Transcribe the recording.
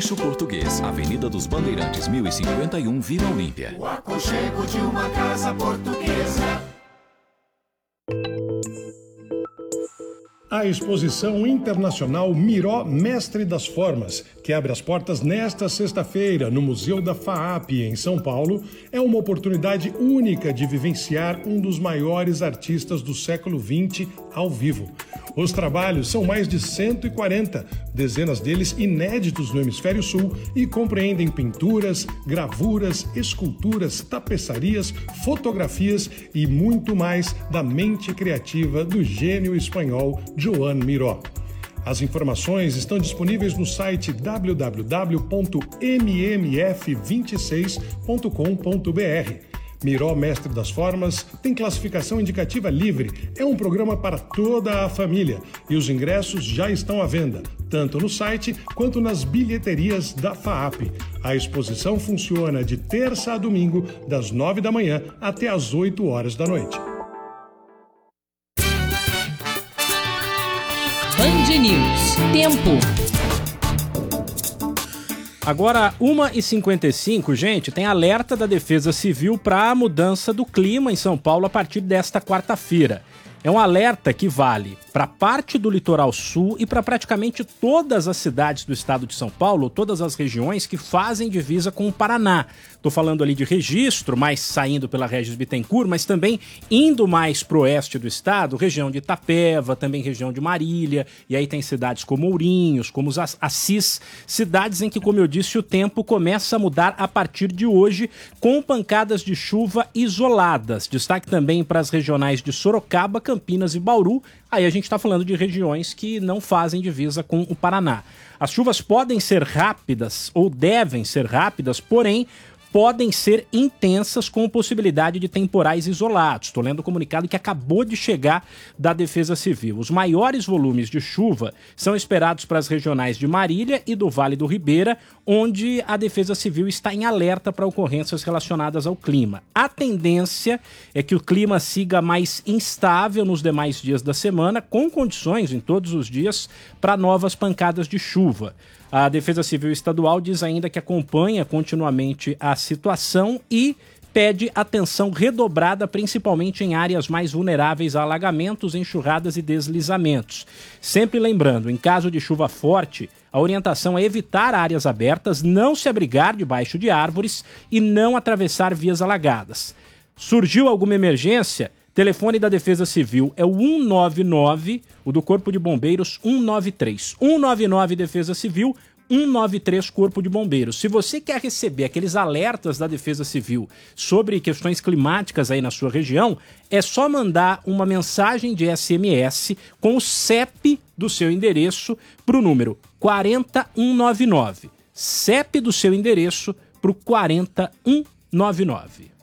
Rancho Português, Avenida dos Bandeirantes, 1051, Vila Olímpia. O aconchego de uma casa portuguesa. A exposição internacional Miró Mestre das Formas, que abre as portas nesta sexta-feira no Museu da FAAP, em São Paulo, é uma oportunidade única de vivenciar um dos maiores artistas do século XX ao vivo. Os trabalhos são mais de 140, dezenas deles inéditos no Hemisfério Sul e compreendem pinturas, gravuras, esculturas, tapeçarias, fotografias e muito mais da mente criativa do gênio espanhol Joan Miró. As informações estão disponíveis no site www.mmf26.com.br. Miró Mestre das Formas tem classificação indicativa livre. É um programa para toda a família e os ingressos já estão à venda, tanto no site quanto nas bilheterias da FAAP. A exposição funciona de terça a domingo, das 9 da manhã até as 8 horas da noite. Band News. Tempo. Agora, 1h55, gente, tem alerta da Defesa Civil para a mudança do clima em São Paulo a partir desta quarta-feira. É um alerta que vale para parte do litoral sul e para praticamente todas as cidades do estado de São Paulo, todas as regiões que fazem divisa com o Paraná. Estou falando ali de Registro, mais saindo pela Regis Bittencourt, mas também indo mais para o oeste do estado, região de Itapeva, também região de Marília, e aí tem cidades como Ourinhos, como Assis, cidades em que, como eu disse, o tempo começa a mudar a partir de hoje, com pancadas de chuva isoladas. Destaque também para as regionais de Sorocaba, Campinas e Bauru. Aí a gente está falando de regiões que não fazem divisa com o Paraná. As chuvas podem ser rápidas ou devem ser rápidas, porém podem ser intensas com possibilidade de temporais isolados. Estou lendo o comunicado que acabou de chegar da Defesa Civil. Os maiores volumes de chuva são esperados para as regionais de Marília e do Vale do Ribeira, onde a Defesa Civil está em alerta para ocorrências relacionadas ao clima. A tendência é que o clima siga mais instável nos demais dias da semana, com condições em todos os dias para novas pancadas de chuva. A Defesa Civil Estadual diz ainda que acompanha continuamente a situação e pede atenção redobrada, principalmente em áreas mais vulneráveis a alagamentos, enxurradas e deslizamentos. Sempre lembrando, em caso de chuva forte, a orientação é evitar áreas abertas, não se abrigar debaixo de árvores e não atravessar vias alagadas. Surgiu alguma emergência? Telefone da Defesa Civil é o 199, o do Corpo de Bombeiros 193. 199 Defesa Civil, 193 Corpo de Bombeiros. Se você quer receber aqueles alertas da Defesa Civil sobre questões climáticas aí na sua região, é só mandar uma mensagem de SMS com o CEP do seu endereço para o número 40199. CEP do seu endereço para o 40199.